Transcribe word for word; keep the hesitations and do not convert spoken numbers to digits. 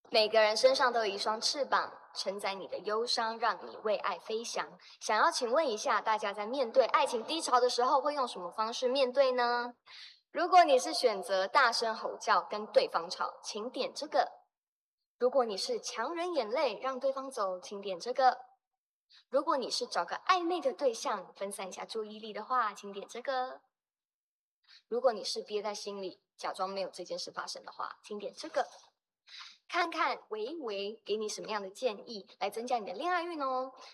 每个人身上都有一双翅膀，承载你的忧伤，让你为爱飞翔。想要请问一下，大家在面对爱情低潮的时候，会用什么方式面对呢？如果你是选择大声吼叫跟对方吵，请点这个；如果你是强忍眼泪让对方走，请点这个；如果你是找个暧昧的对象分散一下注意力的话，请点这个；如果你是憋在心里假装没有这件事发生的话，请点这个。看看维维给你什么样的建议来增加你的恋爱运哦。